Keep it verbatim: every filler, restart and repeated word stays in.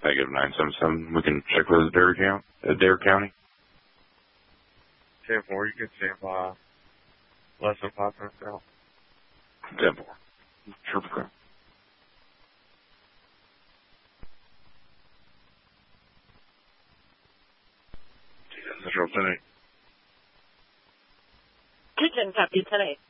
Negative nine seven seven. We can check with Dare County. Uh, Dare County. ten four, you can see if uh, less than five minutes out. ten four. Triple crown. Central ten eight. Kitchen, copy ten eight.